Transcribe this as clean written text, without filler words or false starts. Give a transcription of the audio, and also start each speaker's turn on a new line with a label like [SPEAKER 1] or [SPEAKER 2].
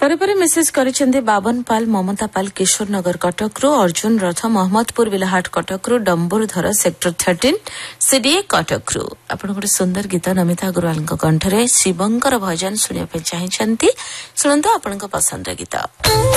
[SPEAKER 1] ପରେ ମେସେଜ କରିଛନ୍ତି ବାବନ ପାଲ ମମତା ପାଲ କିଶୋର ନଗର କଟକରୁ ଅର୍ଜୁନ ରଥ ମହମ୍ମଦପୁର ବିଲାହାଟ କଟକରୁ ଡମ୍ବୁରୁଧର ସେକ୍ଟର 13 ସିଡିଏ କଟକରୁ ଆପଣ ଗୋଟେ ସୁନ୍ଦର ଗୀତ ନମିତା ଅଗ୍ରୱାଲଙ୍କ କଣ୍ଠରେ ଶିବଙ୍କର ଭଜନ ଶୁଣିବା ପାଇଁ ଚାହିଁଛନ୍ତି ଶୁଣନ୍ତୁ ଆପଣଙ୍କ ପସନ୍ଦର ଗୀତ।